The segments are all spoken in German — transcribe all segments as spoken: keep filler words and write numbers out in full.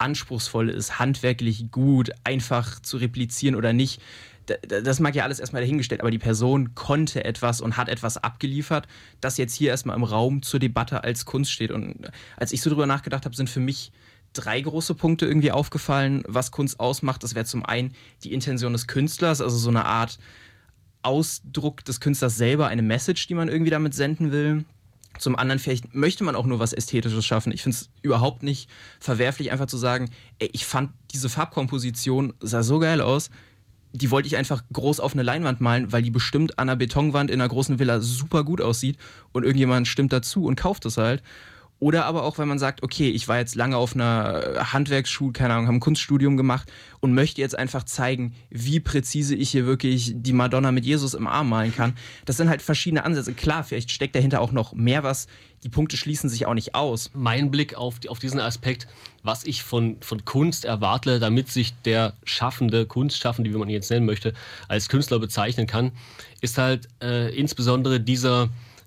anspruchsvoll ist, handwerklich gut, einfach zu replizieren oder nicht. Das mag ja alles erstmal dahingestellt, aber die Person konnte etwas und hat etwas abgeliefert, das jetzt hier erstmal im Raum zur Debatte als Kunst steht. Und als ich so drüber nachgedacht habe, sind für mich drei große Punkte irgendwie aufgefallen, was Kunst ausmacht. Das wäre zum einen die Intention des Künstlers, also so eine Art Ausdruck des Künstlers selber, eine Message, die man irgendwie damit senden will. Zum anderen, vielleicht möchte man auch nur was Ästhetisches schaffen. Ich finde es überhaupt nicht verwerflich, einfach zu sagen, ey, ich fand diese Farbkomposition, sah so geil aus, die wollte ich einfach groß auf eine Leinwand malen, weil die bestimmt an einer Betonwand in einer großen Villa super gut aussieht und irgendjemand stimmt dazu und kauft es halt. Oder aber auch, wenn man sagt, okay, ich war jetzt lange auf einer Handwerksschule, keine Ahnung, habe ein Kunststudium gemacht und möchte jetzt einfach zeigen, wie präzise ich hier wirklich die Madonna mit Jesus im Arm malen kann. Das sind halt verschiedene Ansätze. Klar, vielleicht steckt dahinter auch noch mehr was. Die Punkte schließen sich auch nicht aus. Mein Blick auf, die, auf diesen Aspekt, was ich von, von Kunst erwarte, damit sich der Schaffende, Kunstschaffende, wie man ihn jetzt nennen möchte, als Künstler bezeichnen kann, ist halt äh, insbesondere dieser,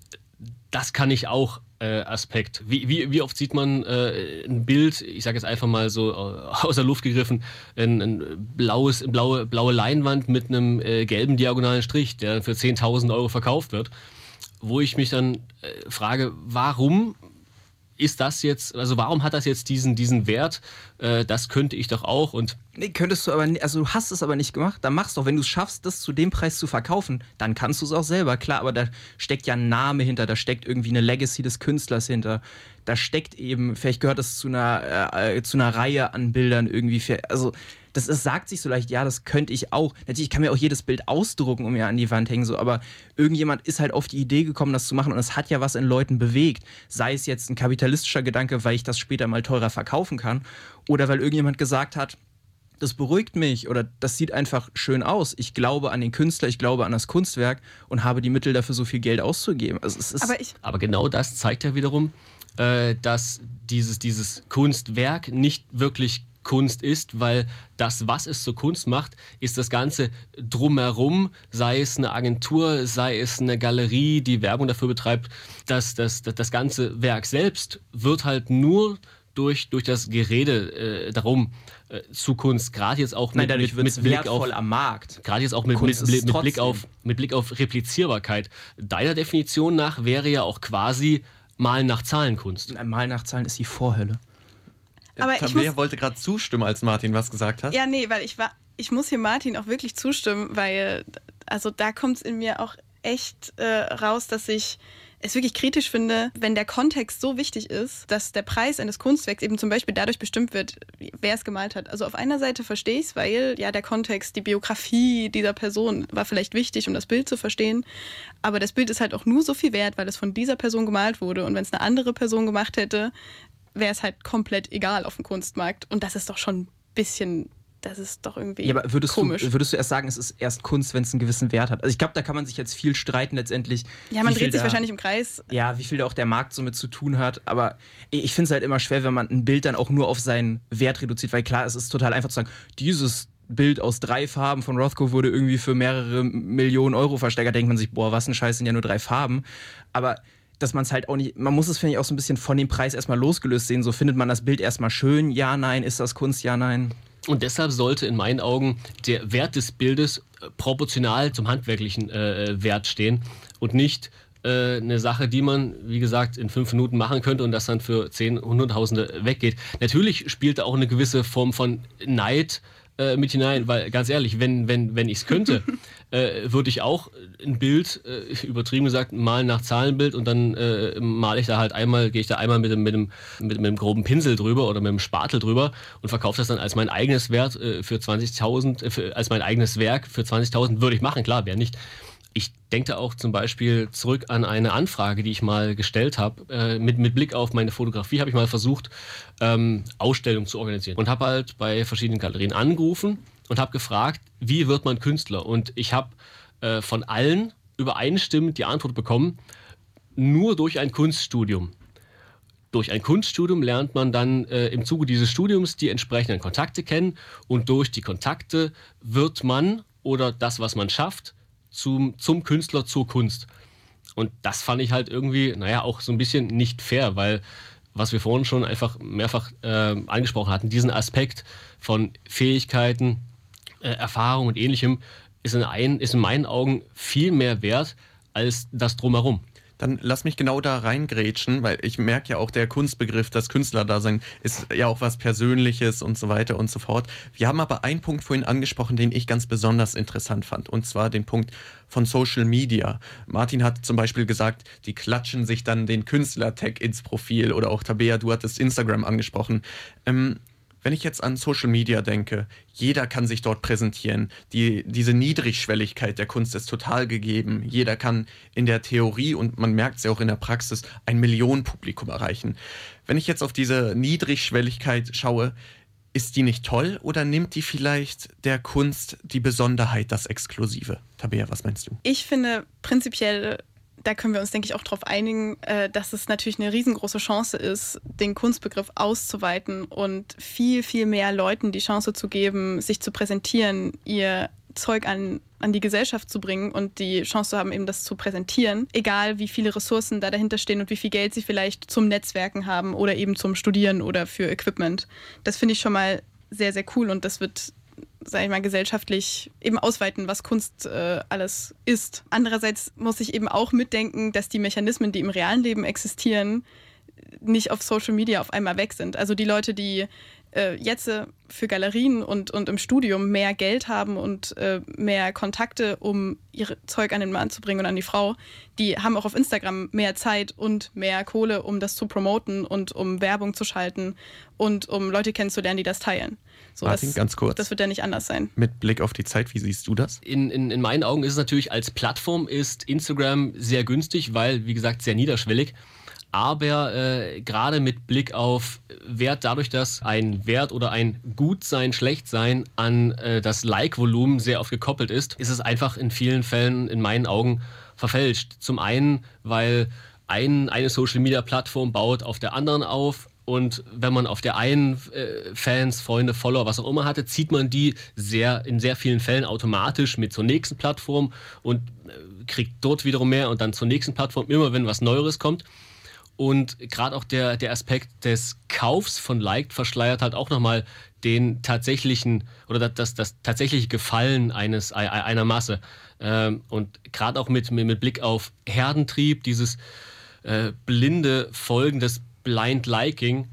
das kann ich auch, Äh, Aspekt. Wie, wie, wie oft sieht man äh, ein Bild, ich sage jetzt einfach mal so äh, aus der Luft gegriffen, ein, ein blaues, blaue, blaue Leinwand mit einem äh, gelben diagonalen Strich, der für zehntausend Euro verkauft wird, wo ich mich dann äh, frage, warum ist das jetzt, also warum hat das jetzt diesen, diesen Wert? Äh, das könnte ich doch auch. Und nee, könntest du aber nicht, also du hast es aber nicht gemacht, dann machst doch, wenn du es schaffst, das zu dem Preis zu verkaufen, dann kannst du es auch selber, klar, aber da steckt ja ein Name hinter, da steckt irgendwie eine Legacy des Künstlers hinter, da steckt eben, vielleicht gehört es zu einer, äh, zu einer Reihe an Bildern irgendwie, also das ist, sagt sich so leicht, ja, das könnte ich auch. Natürlich kann mir auch jedes Bild ausdrucken und mir an die Wand hängen, so, aber irgendjemand ist halt auf die Idee gekommen, das zu machen und es hat ja was in Leuten bewegt. Sei es jetzt ein kapitalistischer Gedanke, weil ich das später mal teurer verkaufen kann oder weil irgendjemand gesagt hat, das beruhigt mich oder das sieht einfach schön aus. Ich glaube an den Künstler, ich glaube an das Kunstwerk und habe die Mittel dafür, so viel Geld auszugeben. Also es ist aber, ich aber genau das zeigt ja wiederum, äh, dass dieses, dieses Kunstwerk nicht wirklich Kunst ist, weil das, was es zur Kunst macht, ist das Ganze drumherum, sei es eine Agentur, sei es eine Galerie, die Werbung dafür betreibt. Das, das, das, das ganze Werk selbst wird halt nur durch, durch das Gerede äh, darum äh, zu Kunst, gerade jetzt auch mit, Nein, mit, mit Blick auf am Markt. Gerade jetzt auch mit, mit, mit, mit, Blick auf, mit Blick auf Replizierbarkeit. Deiner Definition nach wäre ja auch quasi Malen nach Zahlen Kunst. Malen nach Zahlen ist die Vorhölle. Aber Tabea ich wollte gerade zustimmen, als Martin was gesagt hat. Ja, nee, weil ich war, ich muss hier Martin auch wirklich zustimmen, weil also da kommt es in mir auch echt äh, raus, dass ich es wirklich kritisch finde, wenn der Kontext so wichtig ist, dass der Preis eines Kunstwerks eben zum Beispiel dadurch bestimmt wird, wer es gemalt hat. Also auf einer Seite verstehe ich es, weil ja der Kontext, die Biografie dieser Person war vielleicht wichtig, um das Bild zu verstehen. Aber das Bild ist halt auch nur so viel wert, weil es von dieser Person gemalt wurde. Und wenn es eine andere Person gemacht hätte, wäre es halt komplett egal auf dem Kunstmarkt. Und das ist doch schon ein bisschen, das ist doch irgendwie ja, aber würdest komisch. Du, würdest du erst sagen, es ist erst Kunst, wenn es einen gewissen Wert hat? Also ich glaube, da kann man sich jetzt viel streiten letztendlich. Ja, man dreht sich da, wahrscheinlich im Kreis. Ja, wie viel da auch der Markt so mit zu tun hat. Aber ich finde es halt immer schwer, wenn man ein Bild dann auch nur auf seinen Wert reduziert. Weil klar, es ist total einfach zu sagen, dieses Bild aus drei Farben von Rothko wurde irgendwie für mehrere Millionen Euro versteigert. Da denkt man sich, boah, was ein Scheiß, sind ja nur drei Farben. Aber dass man es halt auch nicht, man muss es, finde ich, auch so ein bisschen von dem Preis erstmal losgelöst sehen. So findet man das Bild erstmal schön, ja, nein, ist das Kunst, ja, nein. Und deshalb sollte in meinen Augen der Wert des Bildes proportional zum handwerklichen äh, Wert stehen und nicht äh, eine Sache, die man, wie gesagt, in fünf Minuten machen könnte und das dann für zehn, hunderttausende weggeht. Natürlich spielt da auch eine gewisse Form von Neid äh, mit hinein, weil ganz ehrlich, wenn, wenn, wenn ich es könnte, äh, würde ich auch ein Bild, äh, übertrieben gesagt, malen nach Zahlenbild und dann äh, male ich da halt einmal, gehe ich da einmal mit dem, mit, dem, mit, mit dem groben Pinsel drüber oder mit dem Spatel drüber und verkaufe das dann als mein eigenes Wert äh, für zwanzigtausend, äh, als mein eigenes Werk für zwanzigtausend, würde ich machen, klar, wer nicht. Ich denke auch zum Beispiel zurück an eine Anfrage, die ich mal gestellt habe. Äh, mit, mit Blick auf meine Fotografie habe ich mal versucht, ähm, Ausstellungen zu organisieren. Und habe halt bei verschiedenen Galerien angerufen und habe gefragt, wie wird man Künstler? Und ich habe äh, von allen übereinstimmend die Antwort bekommen, nur durch ein Kunststudium. Durch ein Kunststudium lernt man dann äh, im Zuge dieses Studiums die entsprechenden Kontakte kennen und durch die Kontakte wird man oder das, was man schafft, Zum, zum Künstler, zur Kunst. Und das fand ich halt irgendwie, naja, auch so ein bisschen nicht fair, weil was wir vorhin schon einfach mehrfach äh, angesprochen hatten, diesen Aspekt von Fähigkeiten, äh, Erfahrung und Ähnlichem ist in, ein, ist in meinen Augen viel mehr wert als das Drumherum. Dann lass mich genau da reingrätschen, weil ich merke ja auch, der Kunstbegriff, das Künstlerdasein ist ja auch was Persönliches und so weiter und so fort. Wir haben aber einen Punkt vorhin angesprochen, den ich ganz besonders interessant fand, und zwar den Punkt von Social Media. Martin hat zum Beispiel gesagt, die klatschen sich dann den Künstler-Tag ins Profil, oder auch Tabea, du hattest Instagram angesprochen. Ähm, Wenn ich jetzt an Social Media denke, jeder kann sich dort präsentieren. Die, diese Niedrigschwelligkeit der Kunst ist total gegeben. Jeder kann in der Theorie, und man merkt es ja auch in der Praxis, ein Millionenpublikum erreichen. Wenn ich jetzt auf diese Niedrigschwelligkeit schaue, ist die nicht toll oder nimmt die vielleicht der Kunst die Besonderheit, das Exklusive? Tabea, was meinst du? Ich finde prinzipiell, da können wir uns, denke ich, auch darauf einigen, äh, dass es natürlich eine riesengroße Chance ist, den Kunstbegriff auszuweiten und viel, viel mehr Leuten die Chance zu geben, sich zu präsentieren, ihr Zeug an, an die Gesellschaft zu bringen und die Chance zu haben, eben das zu präsentieren. Egal, wie viele Ressourcen da dahinter stehen und wie viel Geld sie vielleicht zum Netzwerken haben oder eben zum Studieren oder für Equipment. Das finde ich schon mal sehr, sehr cool, und das wird, sage ich mal, gesellschaftlich eben ausweiten, was Kunst äh, alles ist. Andererseits muss ich eben auch mitdenken, dass die Mechanismen, die im realen Leben existieren, nicht auf Social Media auf einmal weg sind. Also die Leute, die äh, jetzt äh, für Galerien und, und im Studium mehr Geld haben und äh, mehr Kontakte, um ihr Zeug an den Mann zu bringen und an die Frau, die haben auch auf Instagram mehr Zeit und mehr Kohle, um das zu promoten und um Werbung zu schalten und um Leute kennenzulernen, die das teilen. So, Martin, das, ganz kurz. Das wird ja nicht anders sein. Mit Blick auf die Zeit, wie siehst du das? In, in, in meinen Augen ist es natürlich, als Plattform ist Instagram sehr günstig, weil, wie gesagt, sehr niederschwellig. Aber äh, gerade mit Blick auf Wert, dadurch, dass ein Wert oder ein Gutsein, Schlechtsein an äh, das Like-Volumen sehr oft gekoppelt ist, ist es einfach in vielen Fällen in meinen Augen verfälscht. Zum einen, weil ein, eine Social-Media-Plattform baut auf der anderen auf. Und wenn man auf der einen äh, Fans, Freunde, Follower, was auch immer hatte, zieht man die sehr in sehr vielen Fällen automatisch mit zur nächsten Plattform und äh, kriegt dort wiederum mehr und dann zur nächsten Plattform, immer wenn was Neueres kommt. Und gerade auch der, der Aspekt des Kaufs von Liked verschleiert halt auch nochmal den tatsächlichen oder das, das tatsächliche Gefallen eines, einer Masse. Ähm, und gerade auch mit, mit Blick auf Herdentrieb, dieses äh, blinde Folgen des Blind Liking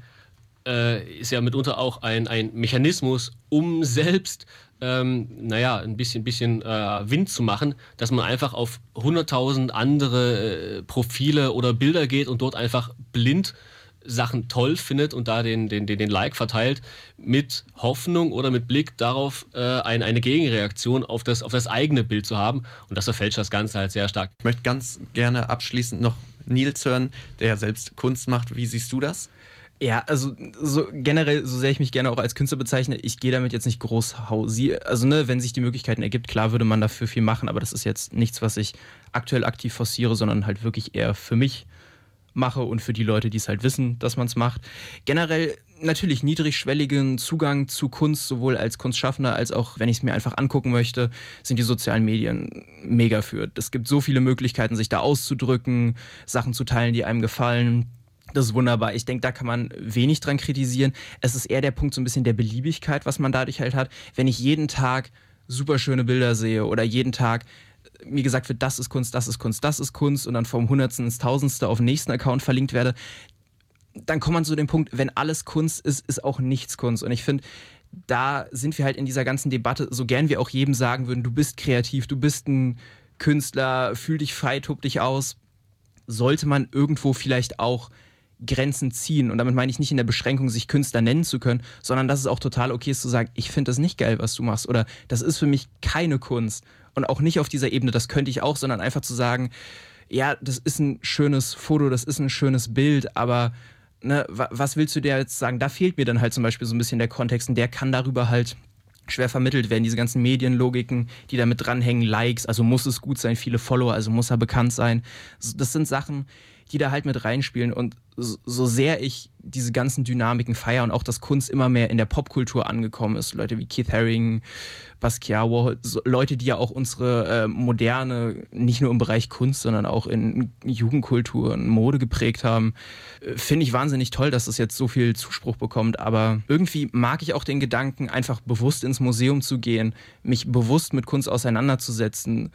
äh, ist ja mitunter auch ein, ein Mechanismus, um selbst ähm, naja, ein bisschen, bisschen äh, Wind zu machen, dass man einfach auf hunderttausend andere äh, Profile oder Bilder geht und dort einfach blind Sachen toll findet und da den, den, den, den Like verteilt, mit Hoffnung oder mit Blick darauf, äh, ein, eine Gegenreaktion auf das, auf das eigene Bild zu haben. Und das verfälscht das Ganze halt sehr stark. Ich möchte ganz gerne abschließend noch Nils hören, der ja selbst Kunst macht. Wie siehst du das? Ja, also so generell, so sehr ich mich gerne auch als Künstler bezeichne, ich gehe damit jetzt nicht groß hausieren. Also ne, wenn sich die Möglichkeiten ergibt, klar würde man dafür viel machen, aber das ist jetzt nichts, was ich aktuell aktiv forciere, sondern halt wirklich eher für mich mache und für die Leute, die es halt wissen, dass man es macht. Generell natürlich niedrigschwelligen Zugang zu Kunst, sowohl als Kunstschaffender als auch, wenn ich es mir einfach angucken möchte, sind die sozialen Medien mega für. Es gibt so viele Möglichkeiten, sich da auszudrücken, Sachen zu teilen, die einem gefallen. Das ist wunderbar. Ich denke, da kann man wenig dran kritisieren. Es ist eher der Punkt so ein bisschen der Beliebigkeit, was man dadurch halt hat. Wenn ich jeden Tag super schöne Bilder sehe oder jeden Tag mir gesagt wird, das ist Kunst, das ist Kunst, das ist Kunst und dann vom Hundertsten ins Tausendste auf den nächsten Account verlinkt werde, dann kommt man zu dem Punkt, wenn alles Kunst ist, ist auch nichts Kunst. Und ich finde, da sind wir halt in dieser ganzen Debatte, so gern wir auch jedem sagen würden, du bist kreativ, du bist ein Künstler, fühl dich frei, tob dich aus, sollte man irgendwo vielleicht auch Grenzen ziehen. Und damit meine ich nicht in der Beschränkung, sich Künstler nennen zu können, sondern dass es auch total okay ist zu sagen, ich finde das nicht geil, was du machst. Oder das ist für mich keine Kunst. Und auch nicht auf dieser Ebene, das könnte ich auch, sondern einfach zu sagen, ja, das ist ein schönes Foto, das ist ein schönes Bild, aber ne, was willst du dir jetzt sagen? Da fehlt mir dann halt zum Beispiel so ein bisschen der Kontext und der kann darüber halt schwer vermittelt werden. Diese ganzen Medienlogiken, die da mit dranhängen, Likes, also muss es gut sein, viele Follower, also muss er bekannt sein. Das sind Sachen, die da halt mit reinspielen. Und so, so sehr ich diese ganzen Dynamiken feiere und auch, dass Kunst immer mehr in der Popkultur angekommen ist, Leute wie Keith Haring, Basquiat, Warhol, so Leute, die ja auch unsere äh, moderne, nicht nur im Bereich Kunst, sondern auch in Jugendkultur und Mode geprägt haben, äh, finde ich wahnsinnig toll, dass es jetzt so viel Zuspruch bekommt. Aber irgendwie mag ich auch den Gedanken, einfach bewusst ins Museum zu gehen, mich bewusst mit Kunst auseinanderzusetzen.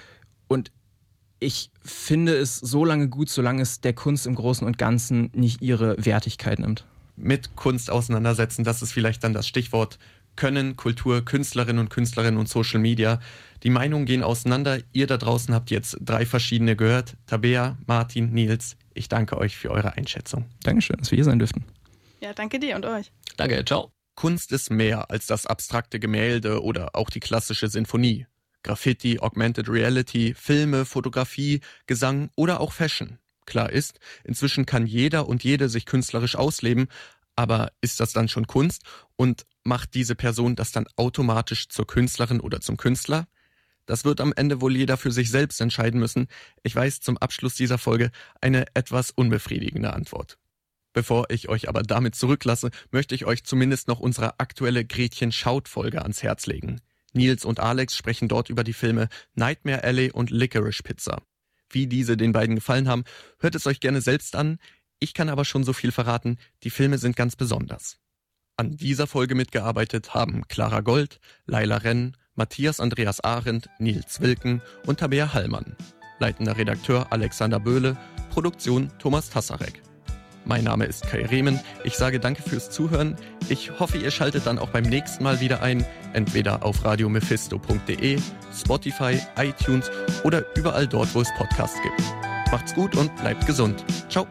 Und ich finde es so lange gut, solange es der Kunst im Großen und Ganzen nicht ihre Wertigkeit nimmt. Mit Kunst auseinandersetzen, das ist vielleicht dann das Stichwort Können, Kultur, Künstlerinnen und Künstlerinnen und Social Media. Die Meinungen gehen auseinander. Ihr da draußen habt jetzt drei verschiedene gehört. Tabea, Martin, Nils, ich danke euch für eure Einschätzung. Dankeschön, dass wir hier sein dürften. Ja, danke dir und euch. Danke, ciao. Kunst ist mehr als das abstrakte Gemälde oder auch die klassische Sinfonie. Graffiti, Augmented Reality, Filme, Fotografie, Gesang oder auch Fashion. Klar ist, inzwischen kann jeder und jede sich künstlerisch ausleben, aber ist das dann schon Kunst und macht diese Person das dann automatisch zur Künstlerin oder zum Künstler? Das wird am Ende wohl jeder für sich selbst entscheiden müssen. Ich weiß zum Abschluss dieser Folge eine etwas unbefriedigende Antwort. Bevor ich euch aber damit zurücklasse, möchte ich euch zumindest noch unsere aktuelle Gretchen-Schaut-Folge ans Herz legen. Nils und Alex sprechen dort über die Filme Nightmare Alley und Licorice Pizza. Wie diese den beiden gefallen haben, hört es euch gerne selbst an. Ich kann aber schon so viel verraten, die Filme sind ganz besonders. An dieser Folge mitgearbeitet haben Clara Gold, Laila Renn, Matthias Andreas Arendt, Nils Wilken und Tabea Hallmann. Leitender Redakteur Alexander Böhle, Produktion Thomas Tassarek. Mein Name ist Kai Rehmen. Ich sage danke fürs Zuhören. Ich hoffe, ihr schaltet dann auch beim nächsten Mal wieder ein, entweder auf radio mephisto punkt de, Spotify, iTunes oder überall dort, wo es Podcasts gibt. Macht's gut und bleibt gesund. Ciao.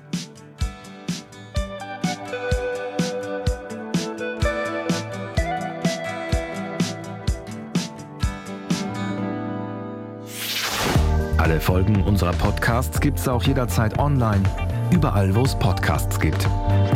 Alle Folgen unserer Podcasts gibt's auch jederzeit online. Überall, wo es Podcasts gibt.